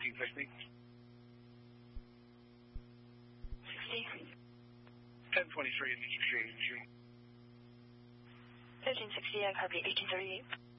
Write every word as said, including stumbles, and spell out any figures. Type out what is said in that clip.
fifteen sixty. sixty. ten twenty-three, exchange. fifteen sixty, I copy eighteen thirty-eight.